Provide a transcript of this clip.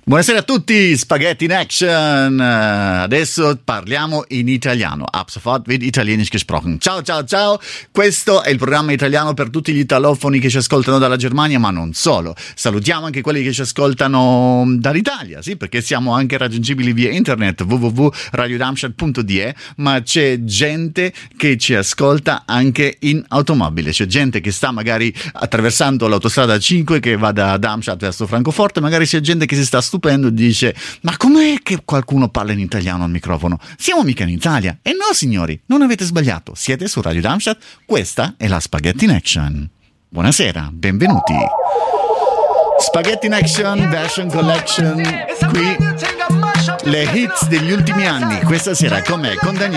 Buonasera a tutti, Spaghetti in Action. Adesso parliamo in italiano. Ab sofort wird italienisch gesprochen. Ciao, ciao, ciao. Questo è il programma italiano per tutti gli italofoni che ci ascoltano dalla Germania, ma non solo. Salutiamo anche quelli che ci ascoltano dall'Italia, sì, perché siamo anche raggiungibili via internet www.radiodarmstadt.de, ma c'è gente che ci ascolta anche in automobile. C'è gente che sta magari attraversando l'autostrada 5 che va da Darmstadt verso Francoforte, magari c'è gente che si sta stupendo e dice: ma com'è che qualcuno parla in italiano al microfono? Siamo mica in Italia. E no, signori, non avete sbagliato, siete su Radio Darmstadt, questa è la Spaghetti in Action. Buonasera, benvenuti. Spaghetti in Action Version Collection, qui le hits degli ultimi anni, questa sera con me, con Daniele.